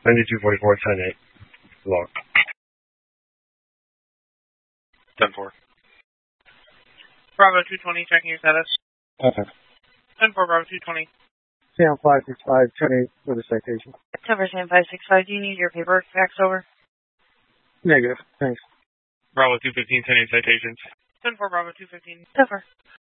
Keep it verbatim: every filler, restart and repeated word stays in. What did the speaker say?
ninety-two forty-four, ten eight. Log. ten four. Bravo two twenty, checking your status. Okay. ten four, Bravo two twenty. Sam five six five, ten eight for the citation. Cover Sam five six five, do you need your paperwork faxed over? Negative, thanks. Bravo two fifteen, ten eight citations. ten four, Bravo two fifteen. Cover.